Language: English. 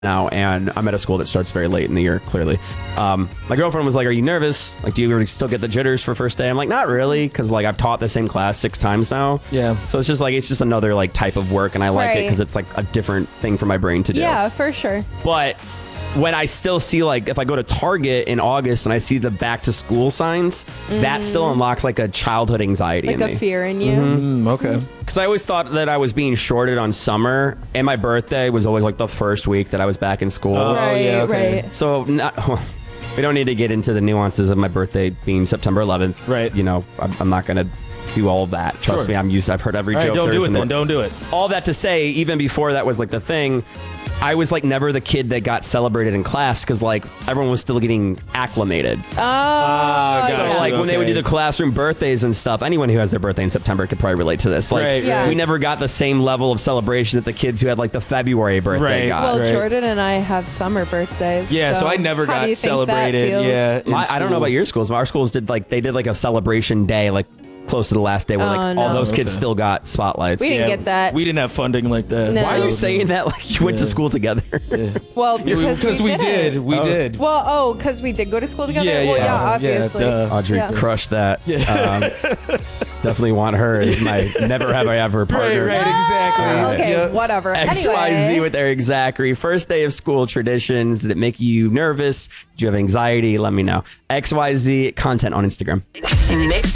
now, and I'm at a school that starts very late in the year, clearly. My girlfriend was like, are you nervous? Like, do you still get the jitters for first day? I'm like, not really, because like I've taught the same class 6 times now. Yeah. So it's just another like type of work, and I like it because it's like a different thing for my brain to do. Yeah, for sure. But when I still see, like, if I go to Target in August and I see the back to school signs, that still unlocks like a childhood anxiety Like in a me. fear in you. Okay. Because I always thought that I was being shorted on summer, and my birthday was always like the first week that I was back in school. Right, yeah, okay. right. So we don't need to get into the nuances of my birthday being September 11th. Right. You know, I'm not going to do all of that. Trust Sure. me, I've heard every All joke. right, don't there do is it in then. the- Don't do it. All that to say, even before that was like the thing, I was like never the kid that got celebrated in class because like everyone was still getting acclimated. Gotcha. So like when they would do the classroom birthdays and stuff, anyone who has their birthday in September could probably relate to this. Like Right, Yeah. we never got the same level of celebration that the kids who had like the February birthday Right. got. Well, right. Jordan and I have summer birthdays. Yeah, so I never how do got you think that celebrated. feels? Yeah. in I don't know school. about your schools. Our schools did like a celebration day like close to the last day where like Oh, all no. those kids Okay. still got spotlights. We didn't get that. We didn't have funding like that. No. Why are you So- saying that like you went to Yeah. school together? Well, because we did. didn't. We did. Well, because we did go to school together. Yeah, well, yeah. yeah, Yeah, obviously. duh. Audrey Yeah. crushed that. Definitely want her as my never have I ever partner. Right, exactly. Okay, Yeah. whatever. XYZ Anyway. with Eric Zachary. First day of school traditions. Did it make you nervous? Do you have anxiety? Let me know. XYZ content on Instagram. Mix